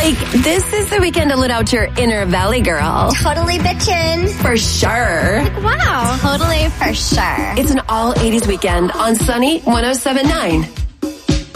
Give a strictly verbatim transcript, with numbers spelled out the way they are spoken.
Like, this is the weekend to let out your inner Valley girl. Totally bitchin'. For sure. Wow, totally for sure. It's an all eighties weekend on Sunny one oh seven point nine.